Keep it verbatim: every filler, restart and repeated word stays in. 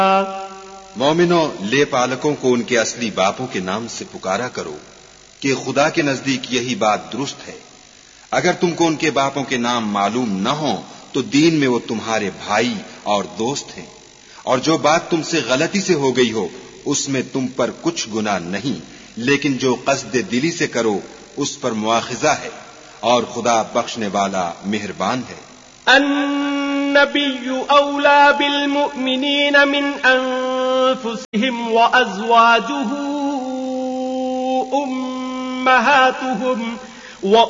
मोमिनो, ले पालकों को उनके असली बापों के नाम से पुकारा करो कि खुदा के नजदीक यही बात दुरुस्त है। अगर तुमको उनके बापों के नाम मालूम न हो तो दीन में वो तुम्हारे भाई और दोस्त हैं, और जो बात तुमसे गलती से हो गई हो उसमें तुम पर कुछ गुनाह नहीं, लेकिन जो कस्द दिली से करो उस पर मुआखिजा है, और खुदा बख्शने वाला मेहरबान है। अन्नबिय्यु औला बिल मुअमिनीन मिन अनफुसिहिम व अज़वाजुहु उम्महातुहुम व